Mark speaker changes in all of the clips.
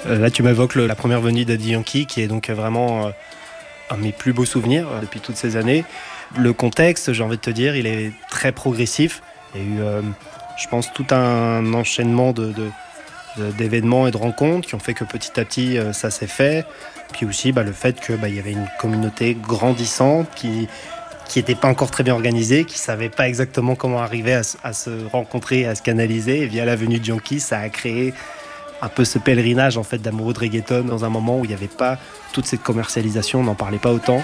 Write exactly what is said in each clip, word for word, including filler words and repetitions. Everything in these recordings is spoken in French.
Speaker 1: Là, tu m'évoques le- la première venue d'Daddy Yankee, qui est donc vraiment euh, un de mes plus beaux souvenirs euh, depuis toutes ces années. Le contexte, j'ai envie de te dire, il est très progressif. Il y a eu, euh, je pense, tout un enchaînement de, de- de- d'événements et de rencontres qui ont fait que petit à petit, euh, ça s'est fait. Puis aussi, bah, le fait que bah, il y avait une communauté grandissante qui qui n'était pas encore très bien organisée, qui savait pas exactement comment arriver à, se- à se rencontrer, à se canaliser. Et via la venue de Yankee, ça a créé un peu ce pèlerinage en fait d'amoureux de reggaeton dans un moment où il n'y avait pas toute cette commercialisation, on n'en parlait pas autant.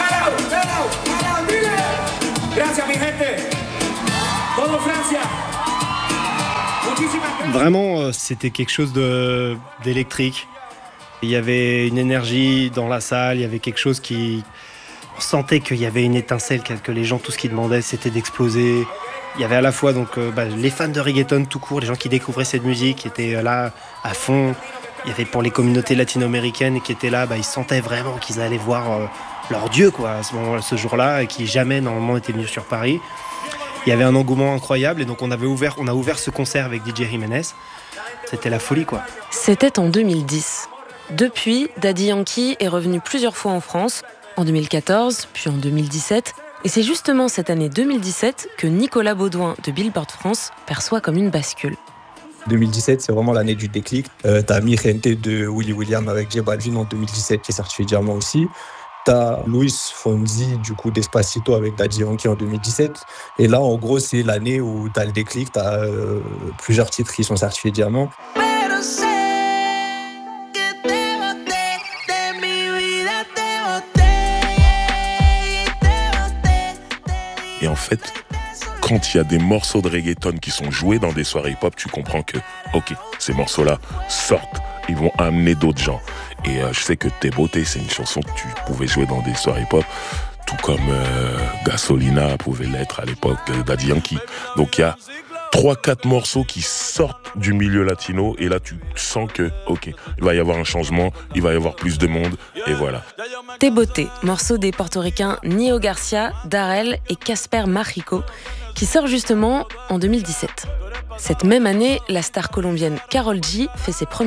Speaker 1: Vraiment, euh, c'était quelque chose de, d'électrique. Il y avait une énergie dans la salle, il y avait quelque chose qui... On sentait qu'il y avait une étincelle, que les gens, tout ce qu'ils demandaient, c'était d'exploser. Il y avait à la fois donc, euh, bah, les fans de reggaeton tout court, les gens qui découvraient cette musique, qui étaient euh, là à fond. Il y avait pour les communautés latino-américaines qui étaient là, bah, ils sentaient vraiment qu'ils allaient voir euh, leur Dieu quoi, à ce, moment, ce jour-là, et qui jamais normalement étaient venus sur Paris. Il y avait un engouement incroyable, et donc on, avait ouvert, on a ouvert ce concert avec D J Jiménez. C'était la folie, quoi.
Speaker 2: C'était en deux mille dix. Depuis, Daddy Yankee est revenu plusieurs fois en France, en deux mille quatorze, puis en deux mille dix-sept. Et c'est justement cette année deux mille dix-sept que Nicolas Baudouin de Billboard France perçoit comme une bascule.
Speaker 3: deux mille dix-sept, c'est vraiment l'année du déclic. Euh, t'as Mi Gente de Willy William avec J Balvin en deux mille dix-sept qui est certifié diamant aussi. T'as Luis Fonsi du coup d'Espacito avec Daddy Yankee en deux mille dix-sept. Et là, en gros, c'est l'année où t'as le déclic. T'as euh, plusieurs titres qui sont certifiés diamant.
Speaker 4: Et en fait, quand il y a des morceaux de reggaeton qui sont joués dans des soirées hip-hop, tu comprends que, ok, ces morceaux-là sortent, ils vont amener d'autres gens. Et euh, je sais que T'es beauté, c'est une chanson que tu pouvais jouer dans des soirées hip-hop, tout comme euh, Gasolina pouvait l'être à l'époque de Daddy Yankee. Donc il y a trois quatre morceaux qui sortent du milieu latino, et là tu sens que, ok, il va y avoir un changement, il va y avoir plus de monde, et voilà.
Speaker 2: T'es beauté, morceau des portoricains Nio Garcia, Darrell et Casper Machico, qui sort justement en deux mille dix-sept. Cette même année, la star colombienne Karol G fait ses premiers